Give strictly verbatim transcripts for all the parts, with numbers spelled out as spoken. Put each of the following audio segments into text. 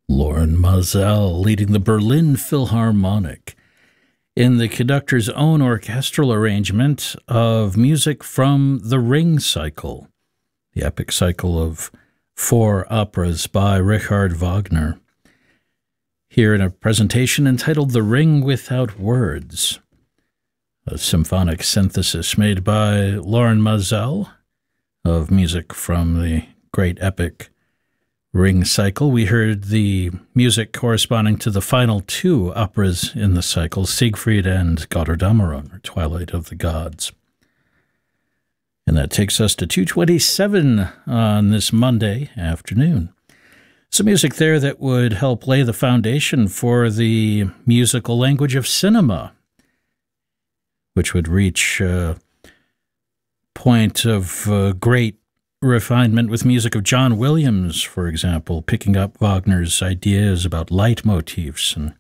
Lorin Maazel leading the Berlin Philharmonic in the conductor's own orchestral arrangement of music from the Ring Cycle, the epic cycle of four operas by Richard Wagner, here in a presentation entitled The Ring Without Words, a symphonic synthesis made by Lorin Maazel of music from the great epic Ring Cycle. We heard the music corresponding to the final two operas in the cycle, Siegfried and Götterdämmerung, or Twilight of the Gods. And that takes us to two twenty-seven on this Monday afternoon. Some music there that would help lay the foundation for the musical language of cinema, which would reach a point of uh, great refinement with music of John Williams, for example, picking up Wagner's ideas about leitmotifs and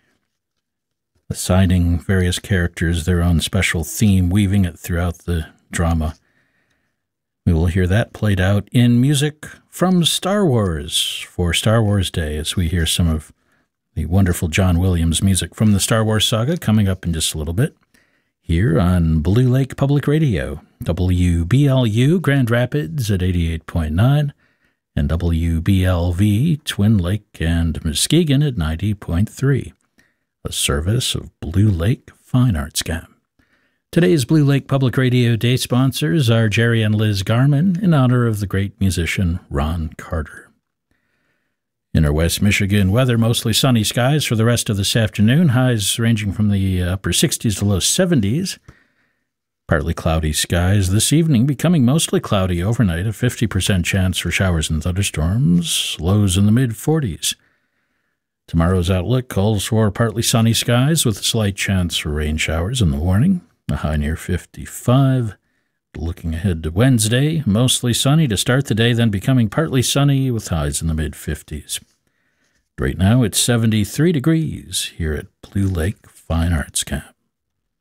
assigning various characters their own special theme, weaving it throughout the drama. We will hear that played out in music from Star Wars for Star Wars Day, as we hear some of the wonderful John Williams music from the Star Wars saga coming up in just a little bit, here on Blue Lake Public Radio, W B L U Grand Rapids at eighty-eight point nine, and W B L V Twin Lake and Muskegon at ninety point three, a service of Blue Lake Fine Arts Camp. Today's Blue Lake Public Radio Day sponsors are Jerry and Liz Garman in honor of the great musician Ron Carter. In our West Michigan weather, mostly sunny skies for the rest of this afternoon, highs ranging from the upper sixties to low seventies. Partly cloudy skies this evening, becoming mostly cloudy overnight, a fifty percent chance for showers and thunderstorms, lows in the mid forties. Tomorrow's outlook calls for partly sunny skies with a slight chance for rain showers in the morning, a high near fifty-five. Looking ahead to Wednesday, mostly sunny to start the day, then becoming partly sunny with highs in the mid fifties. Right now it's seventy-three degrees here at Blue Lake Fine Arts Camp.